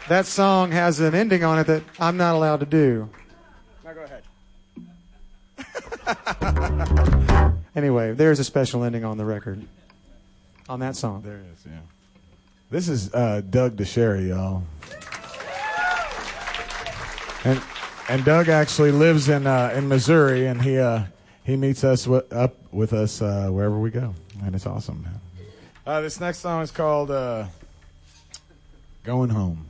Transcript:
That song has an ending on it that I'm not allowed to do. Now go ahead. Anyway, there's a special ending on the record. On that song. There is, yeah. This is Doug DeSherry, y'all. And Doug actually lives in Missouri, and he meets us up with us wherever we go, and it's awesome, man. This next song is called Going Home.